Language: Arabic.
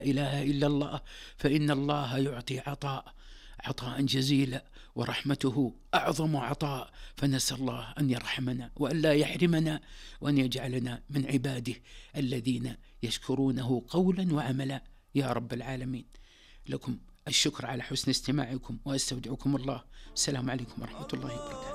إله إلا الله، فإن الله يعطي عطاء جزيلا، ورحمته أعظم عطاء. فنسأل الله أن يرحمنا وأن لا يحرمنا، وأن يجعلنا من عباده الذين يشكرونه قولا وعملا يا رب العالمين. لكم الشكر على حسن استماعكم، وأستودعكم الله. السلام عليكم ورحمة الله وبركاته.